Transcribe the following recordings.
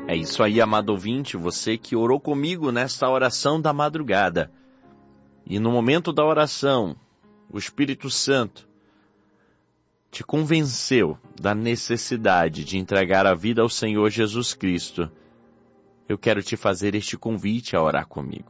É isso aí, amado ouvinte, você que orou comigo nesta oração da madrugada. E no momento da oração, o Espírito Santo te convenceu da necessidade de entregar a vida ao Senhor Jesus Cristo. Eu quero te fazer este convite a orar comigo.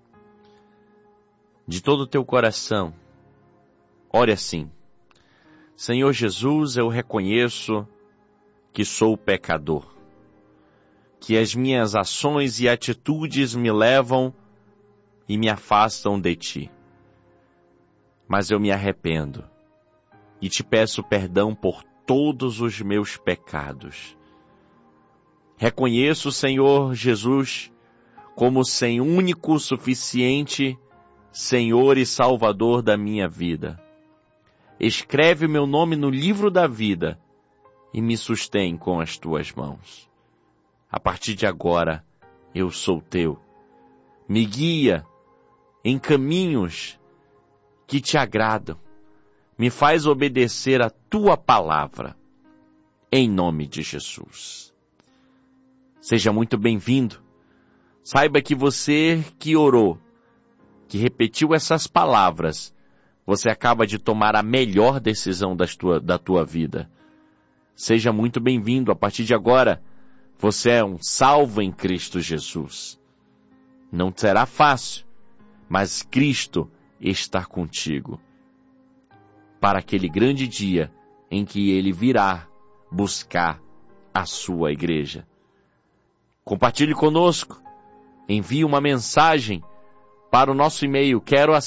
De todo o teu coração, ore assim: Senhor Jesus, eu reconheço que sou pecador, que as minhas ações e atitudes me levam e me afastam de Ti. Mas eu me arrependo e te peço perdão por todos os meus pecados. Reconheço, Senhor Jesus, como sem único, suficiente Senhor e Salvador da minha vida. Escreve meu nome no livro da vida e me sustém com as Tuas mãos. A partir de agora, eu sou Teu. Me guia em caminhos que Te agradam. Me faz obedecer a Tua palavra. Em nome de Jesus. Seja muito bem-vindo. Saiba que você que orou, que repetiu essas palavras, você acaba de tomar a melhor decisão da tua vida. Seja muito bem-vindo. A partir de agora, você é um salvo em Cristo Jesus. Não será fácil, mas Cristo está contigo para aquele grande dia em que Ele virá buscar a sua igreja. Compartilhe conosco, envie uma mensagem para o nosso e-mail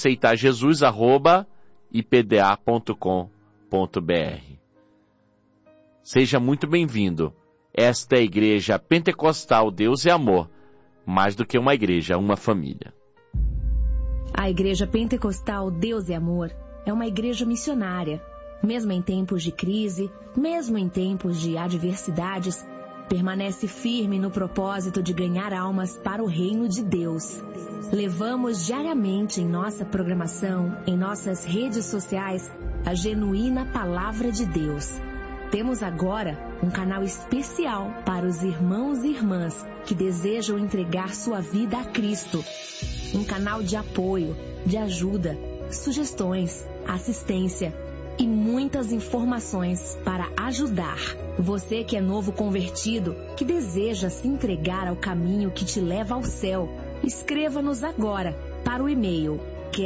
queroaceitarjesus@ipda.com.br. Seja muito bem-vindo. Esta é a Igreja Pentecostal Deus é Amor, mais do que uma igreja, uma família. A Igreja Pentecostal Deus é Amor é uma igreja missionária. Mesmo em tempos de crise, mesmo em tempos de adversidades, permanece firme no propósito de ganhar almas para o reino de Deus. Levamos diariamente em nossa programação, em nossas redes sociais, a genuína Palavra de Deus. Temos agora um canal especial para os irmãos e irmãs que desejam entregar sua vida a Cristo. Um canal de apoio, de ajuda, sugestões, assistência e muitas informações para ajudar. Você que é novo convertido, que deseja se entregar ao caminho que te leva ao céu, escreva-nos agora para o e-mail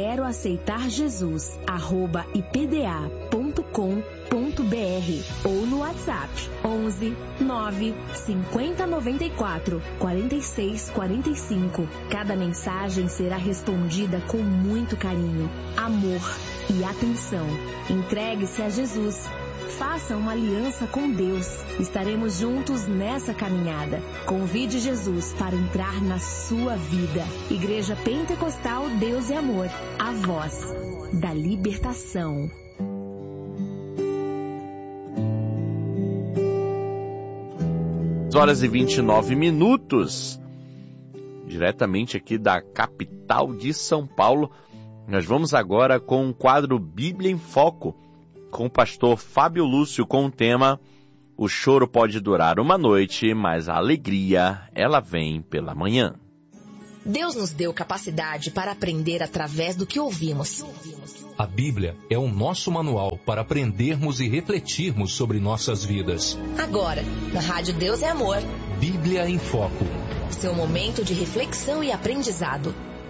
queroaceitarjesus@ipda.com.br ou no WhatsApp 11 9 50 94 46 45. Cada mensagem será respondida com muito carinho, amor e atenção. Entregue-se a Jesus. Faça uma aliança com Deus. Estaremos juntos nessa caminhada. Convide Jesus para entrar na sua vida. Igreja Pentecostal Deus é Amor. A voz da libertação. 6h29, diretamente aqui da capital de São Paulo. Nós vamos agora com o quadro Bíblia em Foco, com o pastor Fábio Lúcio, com o tema O choro pode durar uma noite, mas a alegria, ela vem pela manhã. Deus nos deu capacidade para aprender através do que ouvimos. A Bíblia é o nosso manual para aprendermos e refletirmos sobre nossas vidas. Agora, na Rádio Deus é Amor. Bíblia em Foco. Seu momento de reflexão e aprendizado.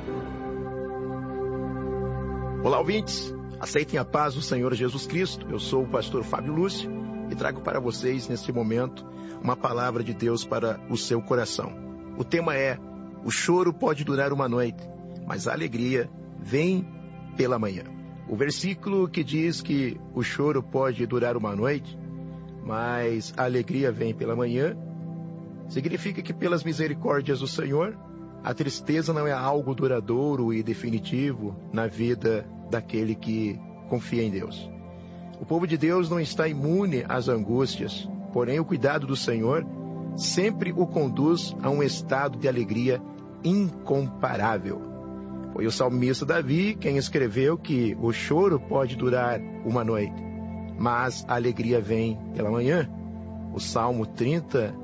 Olá, ouvintes. Aceitem a paz do Senhor Jesus Cristo. Eu sou o pastor Fábio Lúcio e trago para vocês, neste momento, uma palavra de Deus para o seu coração. O tema é: o choro pode durar uma noite, mas a alegria vem pela manhã. O versículo que diz que o choro pode durar uma noite, mas a alegria vem pela manhã, significa que pelas misericórdias do Senhor, a tristeza não é algo duradouro e definitivo na vida daquele que confia em Deus. O povo de Deus não está imune às angústias, porém o cuidado do Senhor sempre o conduz a um estado de alegria incomparável. Foi o salmista Davi quem escreveu que o choro pode durar uma noite, mas a alegria vem pela manhã. O Salmo 30,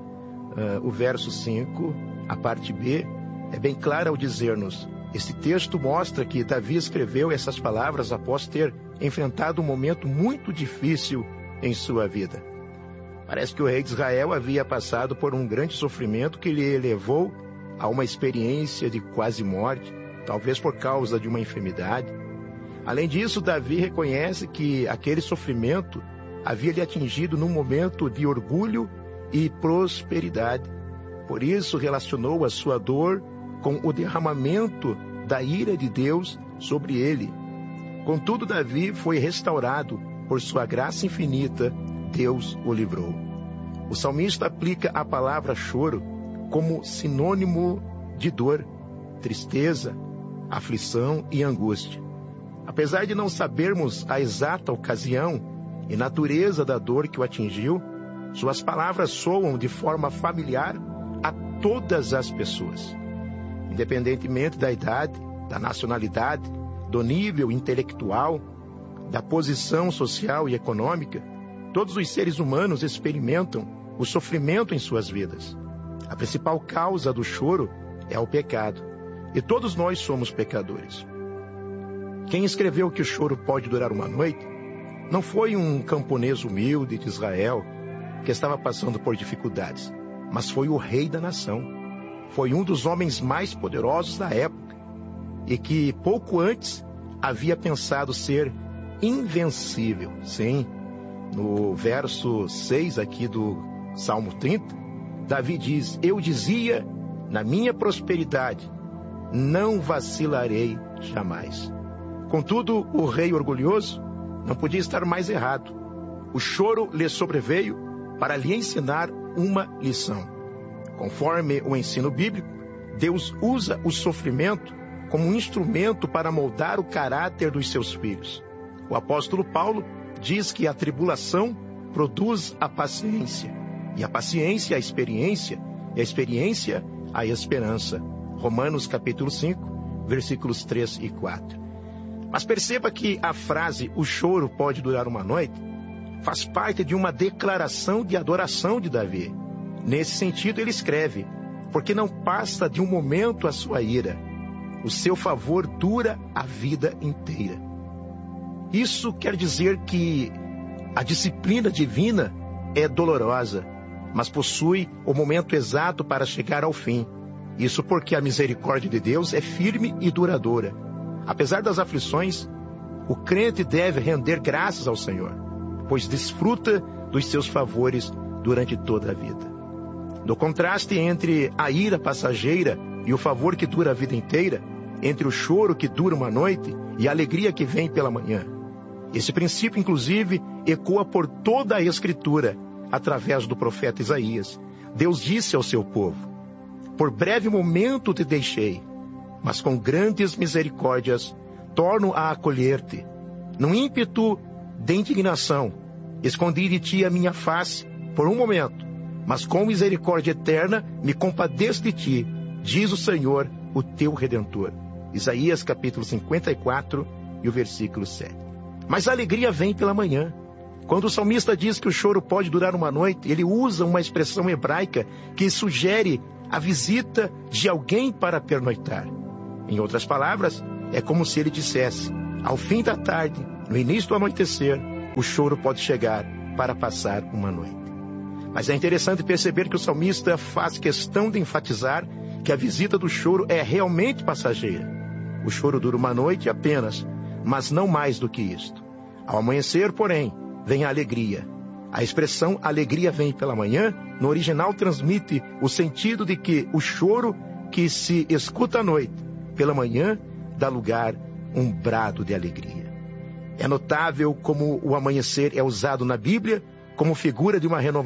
o verso 5, a parte B, é bem clara ao dizer-nos: esse texto mostra que Davi escreveu essas palavras após ter enfrentado um momento muito difícil em sua vida. Parece que o rei de Israel havia passado por um grande sofrimento que lhe levou a uma experiência de quase morte, talvez por causa de uma enfermidade. Além disso, Davi reconhece que aquele sofrimento havia lhe atingido num momento de orgulho e prosperidade. Por isso, relacionou a sua dor com o derramamento da ira de Deus sobre ele. Contudo, Davi foi restaurado por sua graça infinita. Deus o livrou. O salmista aplica a palavra choro como sinônimo de dor, tristeza, aflição e angústia. Apesar de não sabermos a exata ocasião e natureza da dor que o atingiu, suas palavras soam de forma familiar a todas as pessoas. Independentemente da idade, da nacionalidade, do nível intelectual, da posição social e econômica, todos os seres humanos experimentam o sofrimento em suas vidas. A principal causa do choro é o pecado, e todos nós somos pecadores. Quem escreveu que o choro pode durar uma noite não foi um camponês humilde de Israel que estava passando por dificuldades, mas foi o rei da nação. Foi um dos homens mais poderosos da época e que pouco antes havia pensado ser invencível. Sim, no verso 6 aqui do Salmo 30, Davi diz: eu dizia, na minha prosperidade, não vacilarei jamais. Contudo, o rei orgulhoso não podia estar mais errado. O choro lhe sobreveio para lhe ensinar uma lição. Conforme o ensino bíblico, Deus usa o sofrimento como um instrumento para moldar o caráter dos seus filhos. O apóstolo Paulo diz que a tribulação produz a paciência, e a paciência a experiência, e a experiência a esperança. Romanos capítulo 5, versículos 3 e 4. Mas perceba que a frase "o choro pode durar uma noite" faz parte de uma declaração de adoração de Davi. Nesse sentido, ele escreve: porque não passa de um momento a sua ira, o seu favor dura a vida inteira. Isso quer dizer que a disciplina divina é dolorosa, mas possui o momento exato para chegar ao fim. Isso porque a misericórdia de Deus é firme e duradoura. Apesar das aflições, o crente deve render graças ao Senhor, pois desfruta dos seus favores durante toda a vida. No contraste entre a ira passageira e o favor que dura a vida inteira, entre o choro que dura uma noite e a alegria que vem pela manhã. Esse princípio, inclusive, ecoa por toda a Escritura, através do profeta Isaías. Deus disse ao seu povo: por breve momento te deixei, mas com grandes misericórdias torno a acolher-te. Num ímpeto de indignação, escondi de ti a minha face por um momento, mas com misericórdia eterna me compadeço de ti, diz o Senhor, o teu Redentor. Isaías capítulo 54 e o versículo 7. Mas a alegria vem pela manhã. Quando o salmista diz que o choro pode durar uma noite, ele usa uma expressão hebraica que sugere a visita de alguém para pernoitar. Em outras palavras, é como se ele dissesse: ao fim da tarde, no início do anoitecer, o choro pode chegar para passar uma noite. Mas é interessante perceber que o salmista faz questão de enfatizar que a visita do choro é realmente passageira. O choro dura uma noite apenas, mas não mais do que isto. Ao amanhecer, porém, vem a alegria. A expressão alegria vem pela manhã, no original transmite o sentido de que o choro que se escuta à noite, pela manhã, dá lugar a um brado de alegria. É notável como o amanhecer é usado na Bíblia como figura de uma renovação